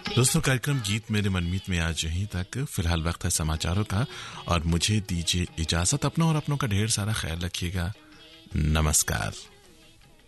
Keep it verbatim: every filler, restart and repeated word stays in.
दोस्तों, कार्यक्रम गीत मेरे मनमीत में आज यहीं तक। फिलहाल वक्त है समाचारों का और मुझे दीजिए इजाजत। अपना और अपनों का ढेर सारा ख्याल रखिएगा। नमस्कार।